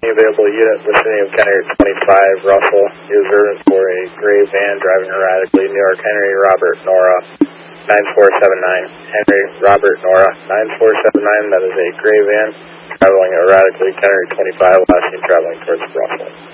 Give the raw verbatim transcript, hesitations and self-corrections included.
available unit vicinity of Kennery twenty-five, Russell. He was driven for a gray van driving erratically. New York, Henry, Robert, Nora, nine four seven nine. Henry, Robert, Nora, nine four seven nine. That is a gray van traveling erratically. Kennery twenty-five, last seen traveling towards Russell.